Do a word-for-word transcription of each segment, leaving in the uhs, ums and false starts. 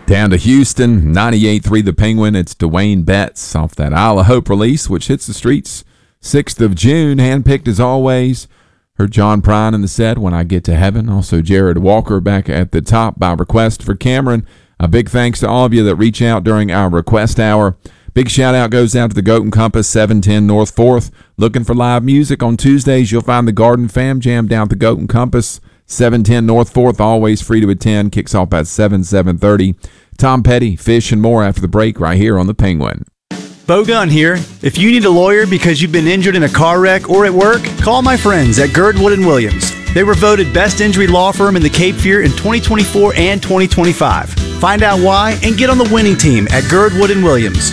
Down to Houston, ninety-eight point three The Penguin. It's Dwayne Betts off that Isle of Hope release, which hits the streets sixth of June. Handpicked as always. Heard John Prine in the set, When I Get to Heaven. Also Jared Walker back at the top by request for Cameron. A big thanks to all of you that reach out during our request hour. Big shout out goes out to the Goat and Compass, seven ten North fourth. Looking for live music on Tuesdays, you'll find the Garden Fam Jam down at the Goat and Compass, seven ten North fourth, always free to attend. Kicks off at seven, seven thirty. Tom Petty, Fish, and more after the break right here on The Penguin. Bo Gunn here. If you need a lawyer because you've been injured in a car wreck or at work, call my friends at Girdwood and Williams. They were voted Best Injury Law Firm in the Cape Fear in twenty twenty-four and twenty twenty-five. Find out why and get on the winning team at Girdwood and Williams.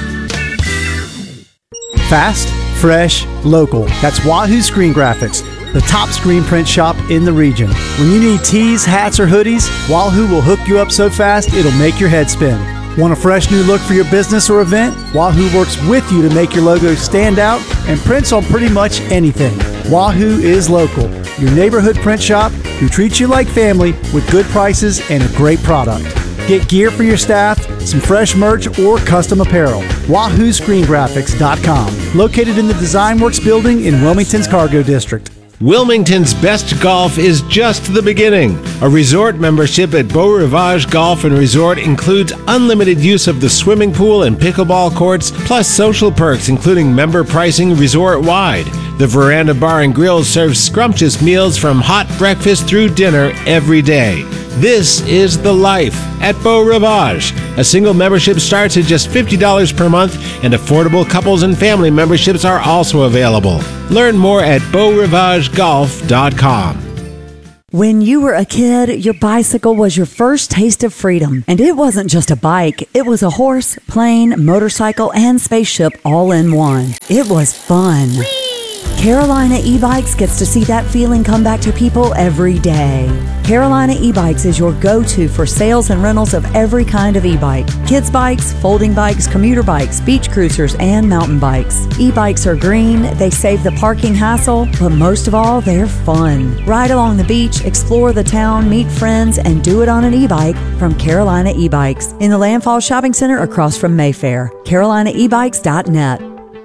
Fast, fresh, local. That's Wahoo Screen Graphics, the top screen print shop in the region. When you need tees, hats, or hoodies, Wahoo will hook you up so fast it'll make your head spin. Want a fresh new look for your business or event? Wahoo works with you to make your logo stand out and prints on pretty much anything. Wahoo is local, your neighborhood print shop who treats you like family with good prices and a great product. Get gear for your staff, some fresh merch, or custom apparel. Wahoo Screen Graphics dot com. Located in the Design Works building in Wilmington's Cargo District. Wilmington's best golf is just the beginning. A resort membership at Beau Rivage Golf and Resort includes unlimited use of the swimming pool and pickleball courts, plus social perks including member pricing resort-wide. The Veranda Bar and Grill serves scrumptious meals from hot breakfast through dinner every day. This is the life at Beau Rivage. A single membership starts at just fifty dollars per month, and affordable couples and family memberships are also available. Learn more at Beau Rivage Golf dot com. When you were a kid, your bicycle was your first taste of freedom. And it wasn't just a bike. It was a horse, plane, motorcycle, and spaceship all in one. It was fun. Carolina E-Bikes gets to see that feeling come back to people every day. Carolina E-Bikes is your go-to for sales and rentals of every kind of e-bike. Kids bikes, folding bikes, commuter bikes, beach cruisers, and mountain bikes. E-bikes are green, they save the parking hassle, but most of all, they're fun. Ride along the beach, explore the town, meet friends, and do it on an e-bike from Carolina E-Bikes in the Landfall Shopping Center across from Mayfair. Carolina E Bikes dot net.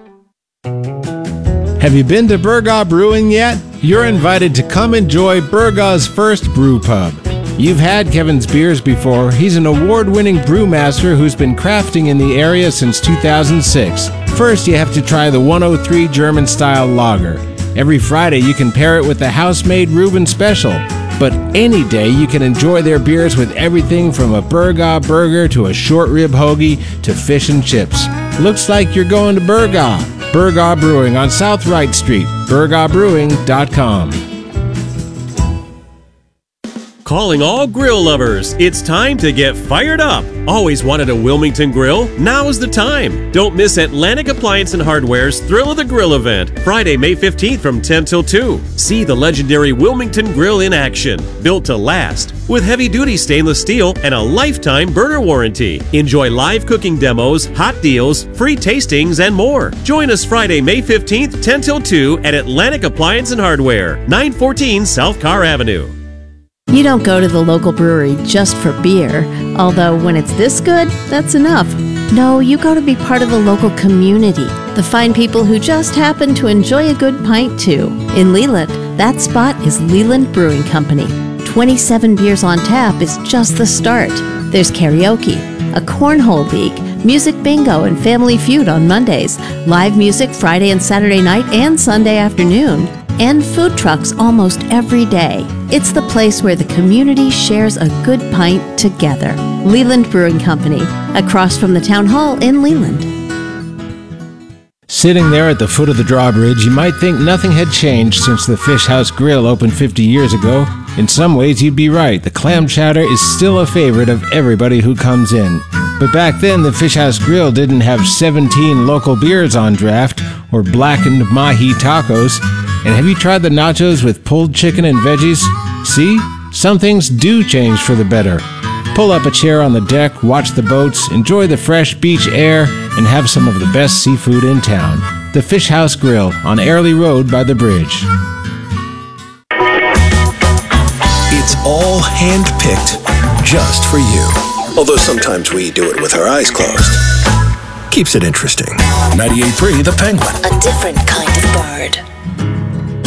Have you been to Burgaw Brewing yet? You're invited to come enjoy Burgaw's first brew pub. You've had Kevin's beers before. He's an award-winning brewmaster who's been crafting in the area since two thousand six. First, you have to try the one oh three German-style lager. Every Friday, you can pair it with the house-made Reuben Special. But any day, you can enjoy their beers with everything from a Burgaw burger to a short rib hoagie to fish and chips. Looks like you're going to Burgaw. Burgaw Brewing on South Wright Street, burgaw brewing dot com. Calling all grill lovers, it's time to get fired up. Always wanted a Wilmington grill? Now's the time. Don't miss Atlantic Appliance and Hardware's Thrill of the Grill event, Friday, May fifteenth from ten till two. See the legendary Wilmington grill in action, built to last, with heavy-duty stainless steel and a lifetime burner warranty. Enjoy live cooking demos, hot deals, free tastings, and more. Join us Friday, May fifteenth, ten till two at Atlantic Appliance and Hardware, nine fourteen South Carr Avenue. You don't go to the local brewery just for beer, although when it's this good, that's enough. No, you go to be part of the local community, the fine people who just happen to enjoy a good pint too. In Leland, that spot is Leland Brewing Company. twenty-seven beers on tap is just the start. There's karaoke, a cornhole league, music bingo and family feud on Mondays, live music Friday and Saturday night and Sunday afternoon, and food trucks almost every day. It's the place where the community shares a good pint together. Leland Brewing Company, across from the Town Hall in Leland. Sitting there at the foot of the drawbridge, you might think nothing had changed since the Fish House Grill opened fifty years ago. In some ways, you'd be right. The clam chowder is still a favorite of everybody who comes in. But back then, the Fish House Grill didn't have seventeen local beers on draft or blackened mahi tacos. And have you tried the nachos with pulled chicken and veggies? See? Some things do change for the better. Pull up a chair on the deck, watch the boats, enjoy the fresh beach air, and have some of the best seafood in town. The Fish House Grill on Airlie Road by the bridge. It's all hand-picked just for you. although sometimes we do it with our eyes closed. Keeps it interesting. ninety-eight point three The Penguin. A different kind of bird.